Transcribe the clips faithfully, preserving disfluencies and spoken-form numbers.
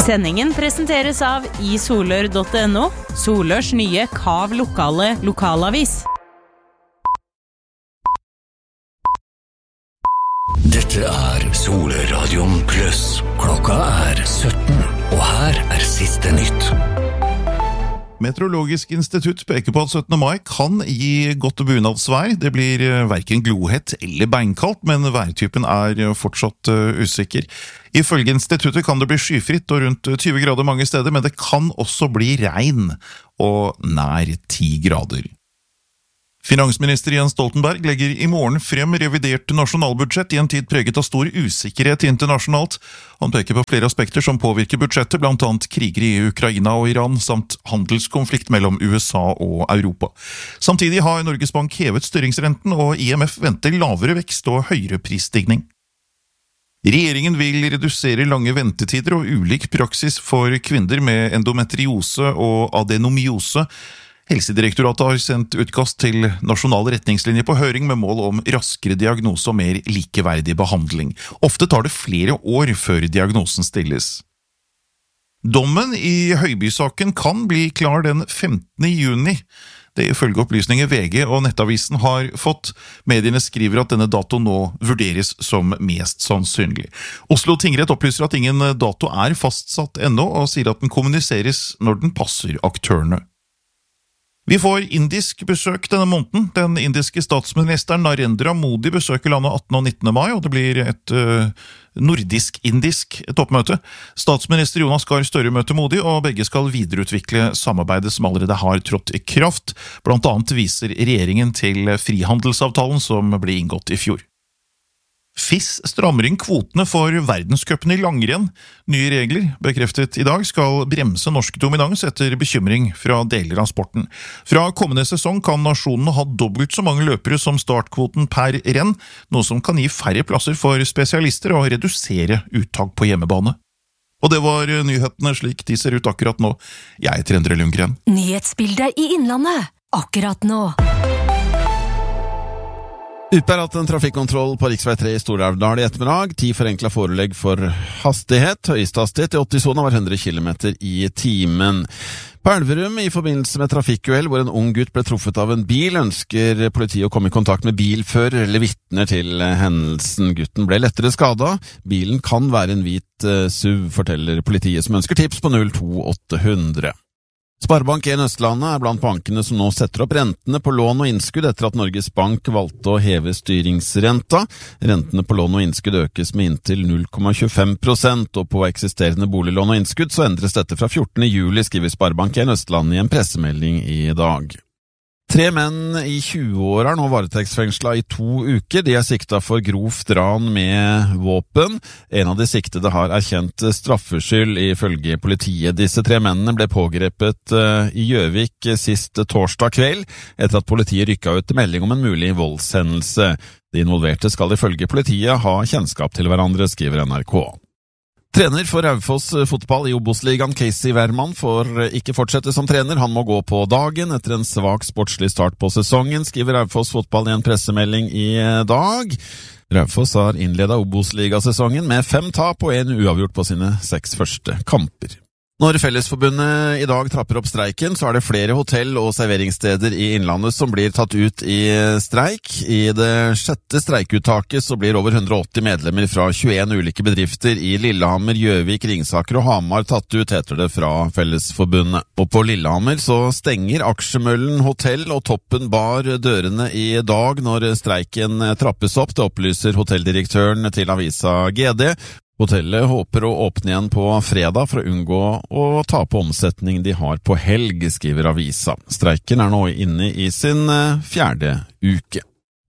Sendingen presenteres av i solør punktum no, Solørs nye Kav lokale lokalavis. Dette er Solørradion Plus. Klokka er sytten, og her er siste nytt. Meteorologisk institutt peker på at syttende mai kan gi godt bunadsvær. Det blir hverken glohett eller beinkaldt, men værtypen er fortsatt usikker. Ifølge instituttet kan det bli skyfritt og rundt tyve grader mange steder, men det kan også bli regn og nær ti grader. Finansminister Jens Stoltenberg legger i morgen frem revidert nasjonalbudsjett i en tid preget av stor usikkerhet internasjonalt. Han peker på flere aspekter som påvirker budsjettet, blant annet kriger i Ukraina og Iran, samt handelskonflikt mellom U S A og Europa. Samtidig har Norges Bank hevet styringsrenten, og I M F venter lavere vekst og høyere prisstigning. Regjeringen vil redusere lange ventetider og ulik praksis for kvinner med endometriose og adenomyose. Helsedirektoratet har sendt utkast til nasjonale retningslinjer på høring med mål om raskere diagnose og mer likeverdig behandling. Ofte tar det flere år før diagnosen stilles. Dommen i Høiby-saken kan bli klar den femtende juni. Det ifølge opplysninger V G og Nettavisen har fått. Mediene skriver at denne datoen nå vurderes som mest sannsynlig. Oslo tingrett opplyser at ingen dato er fastsatt ennå, og sier at den kommuniseres når den passer aktørene. Vi får indisk besøk denne måneden. Den indiske statsministeren Narendra Modi besøker landet attende og nittende mai, og det blir et uh, nordisk-indisk toppmøte. Statsminister Jonas Gahr Støre møter Modi, og begge skal videreutvikle samarbeidet som allerede har trådt i kraft. Blant annet viser regjeringen til frihandelsavtalen som ble inngått i fjor. F I S strammer inn kvotene for verdenscupen i langrenn. Nye regler, bekreftet i dag, skal bremse norsk dominans etter bekymring fra deler av sporten. Fra kommende sesong kan nasjonene ha dobbelt så mange løpere som startkvoten per renn, noe som kan gi færre plasser for spesialister og redusere uttak på hjemmebane. Og det var nyhetene slik de ser ut akkurat nå. Jeg heter Endre Lundgren. Nyhetsbildet i Innlandet, akkurat nå. Utbær at en trafikkontroll på riksvei tre i Stor-Elvdal i ettermiddag. Ti forenklet forelegg for hastighet. Høyeste hastighet i åtti-sonen var hundre kilometer i timen. På Elverum, i forbindelse med trafikkuhell hvor en ung gutt ble truffet av en bil, ønsker politiet å komme i kontakt med bilfører eller vitner til hendelsen. Gutten ble lettere skadet. Bilen kan være en hvit uh, S U V, forteller politiet, som ønsker tips på null to åtte hundre. Sparebank en Østlandet er blant bankene som nå setter opp rentene på lån og innskudd etter at Norges Bank valgte å heve styringsrenta. Rentene på lån og innskudd økes med inntil null komma tjuefem prosent, og på eksisterende boliglån og innskudd så endres dette fra fjortende juli, skriver Sparebank en Østlandet i en pressemelding i dag. Tre menn i tjue-åra er nå varetektsfengslet i to uker. De er siktet for grovt ran med våpen. En av de siktede har erkjent straffskyld ifølge politiet. Disse tre mennene ble pågrepet i Gjøvik sist torsdag kveld, etter at politiet rykket ut melding om en mulig voldshendelse. De involverte skal ifølge politiet ha kjennskap til hverandre, skriver N R K. Trener for Raufoss fotball i Obos-ligaen, Casey Wermann, får ikke fortsette som trener. Han må gå på dagen etter en svak sportslig start på sesongen, skriver Raufoss fotball i en pressemelding i dag. Raufoss har innledet Obos-ligasesongen med fem tap og en uavgjort på sine seks første kamper. Når Fellesforbundet i dag trapper opp streiken, så er det flere hotell- og serveringssteder i Innlandet som blir tatt ut i streik. I det sjette streikuttaket så blir over hundre og åtti medlemmer fra tjueen ulike bedrifter i Lillehammer, Gjøvik, Ringsaker og Hamar tatt ut, heter det fra Fellesforbundet. Og på Lillehammer så stenger Aksjemøllen hotell og Toppen bar dørene i dag når streiken trappes opp. Det opplyser hotelldirektøren til avisa G D. Hotellet håper å åpne igjen på fredag for å unngå å tape omsetning de har på helg, skriver avisa. Streiken er nå inne i sin fjerde uke.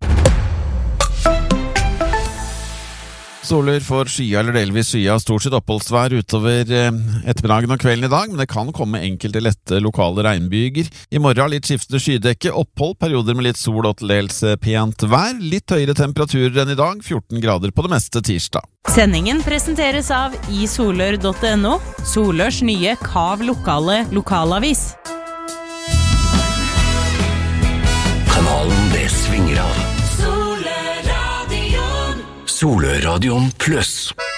Soler for skya eller delvis skya, stort sett oppholdsvær utover ettermiddagen og kvelden i dag, men det kan komme enkelte lette lokale regnbyger. I morgen litt skiftende skydekke, opphold, perioder med litt sol og til dels pent vær, litt høyere temperaturer enn i dag, fjorten grader på det meste tirsdag. Sendingen presenteres av i solør punktum no, Solørs nye Kav lokale lokalavis. Kanalen det svinger av. Solørradion Plus.